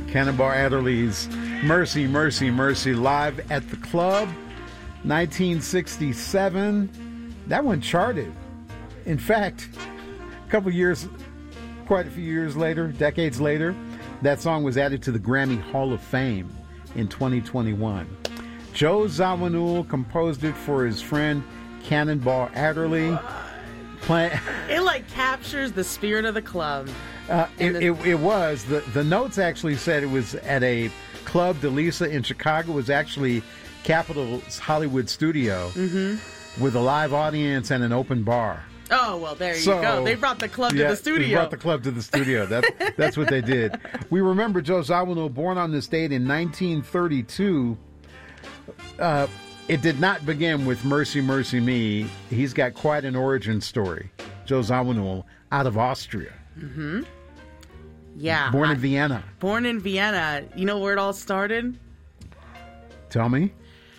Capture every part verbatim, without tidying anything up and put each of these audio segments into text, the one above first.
Cannonball Adderley's Mercy, Mercy, Mercy, live at the club, nineteen sixty-seven. That one charted. In fact, a couple years, quite a few years later, decades later, that song was added to the Grammy Hall of Fame in twenty twenty-one. Joe Zawinul composed it for his friend Cannonball Adderley. Play- it like captures the spirit of the club. Uh, it, the- it, it was. The, the notes actually said it was at a Club de Lisa in Chicago. It was actually Capitol's Hollywood studio mm-hmm. with a live audience and an open bar. Oh, well, there you so, go. They brought the club yeah, to the studio. They brought the club to the studio. That's, that's what they did. We remember Joe Zawinul, born on this date in nineteen thirty-two. Uh, it did not begin with Mercy, Mercy Me. He's got quite an origin story. Joe Zawinul, out of Austria. Mm-hmm. Yeah. Born I, in Vienna. Born in Vienna. You know where it all started? Tell me.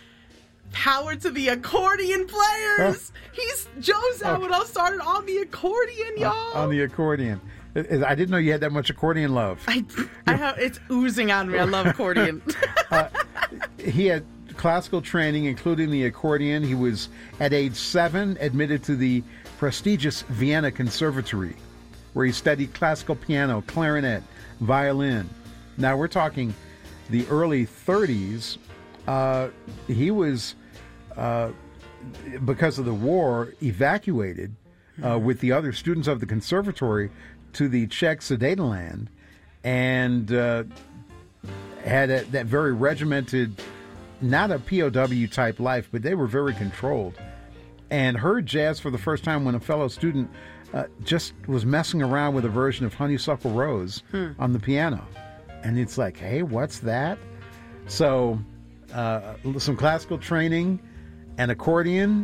Power to the accordion players. Oh. He's Joe Zawinul oh. started on the accordion, y'all. Uh, on the accordion. I didn't know you had that much accordion love. I, I have, it's oozing out of me. I love accordion. uh, he had classical training, including the accordion. He was, at age seven, admitted to the prestigious Vienna Conservatory, where he studied classical piano, clarinet, violin. Now, we're talking the early thirties. Uh, he was, uh, because of the war, evacuated uh, with the other students of the conservatory to the Czech Sudetenland, and uh, had a, that very regimented, not a P O W type life, but they were very controlled, and heard jazz for the first time when a fellow student uh, just was messing around with a version of Honeysuckle Rose hmm. on the piano. And it's like, hey, what's that? So uh, some classical training, an accordion,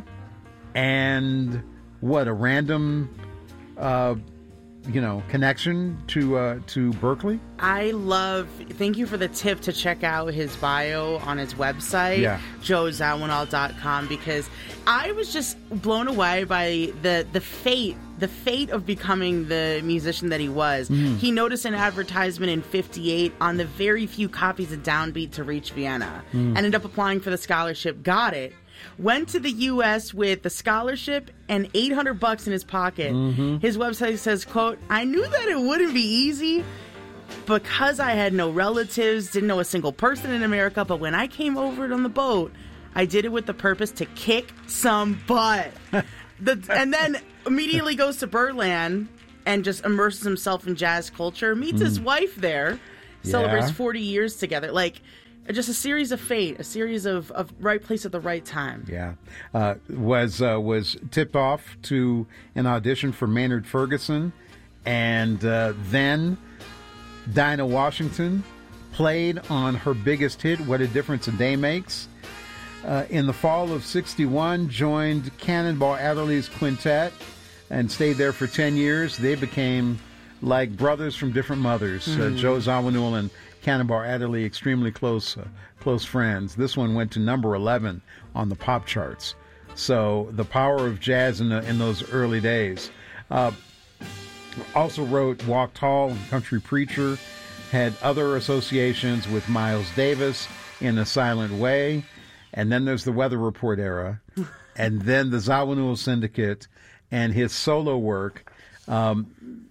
and what, a random uh, you know, connection to uh, to Berklee? I love, thank you for the tip to check out his bio on his website, yeah. joe zawinul dot com, because I was just blown away by the, the fate, the fate of becoming the musician that he was. Mm. He noticed an advertisement in fifty-eight on the very few copies of Downbeat to reach Vienna. Mm. Ended up applying for the scholarship, got it. Went to the U S with the scholarship and eight hundred bucks in his pocket. Mm-hmm. His website says, quote, I knew that it wouldn't be easy because I had no relatives, didn't know a single person in America, but when I came over on the boat, I did it with the purpose to kick some butt. the, and then immediately goes to Birdland and just immerses himself in jazz culture, meets mm. his wife there, yeah. celebrates forty years together. Like, just a series of fate, a series of, of right place at the right time. Yeah. Uh, was uh, was tipped off to an audition for Maynard Ferguson, and uh, then Dinah Washington played on her biggest hit, What a Difference a Day Makes. Uh, in the fall of sixty-one, joined Cannonball Adderley's quintet and stayed there for ten years. They became like brothers from different mothers. Mm. Uh, Joe Zawinul and Cannonball Adderley, extremely close uh, close friends. This one went to number eleven on the pop charts. So the power of jazz in, the, in those early days. Uh, also wrote Walk Tall and Country Preacher. Had other associations with Miles Davis in A Silent Way. And then there's the Weather Report era. And then the Zawinul Syndicate and his solo work. Um,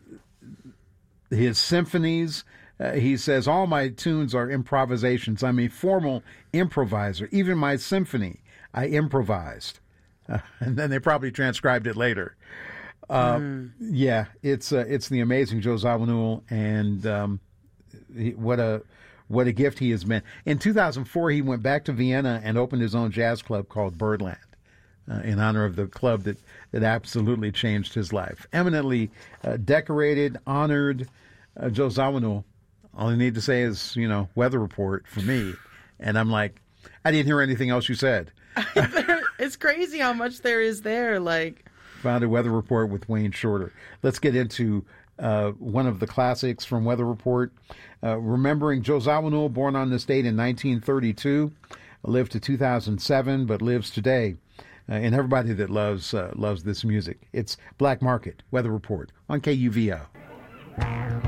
his symphonies. Uh, he says, all my tunes are improvisations. I'm a formal improviser. Even my symphony, I improvised. Uh, and then they probably transcribed it later. Uh, mm. Yeah, it's uh, it's the amazing Joe Zawinul, and um, he, what a what a gift he has been. In two thousand four, he went back to Vienna and opened his own jazz club called Birdland, uh, in honor of the club that, that absolutely changed his life. Eminently uh, decorated, honored, uh, Joe Zawinul. All I need to say is, you know, Weather Report for me. And I'm like, I didn't hear anything else you said. It's crazy how much there is there. Like, found a Weather Report with Wayne Shorter. Let's get into uh, one of the classics from Weather Report. Uh, remembering Joe Zawinul, born on this date in nineteen thirty-two, lived to two thousand seven, but lives today. Uh, and everybody that loves uh, loves this music. It's Black Market, Weather Report on K U V O.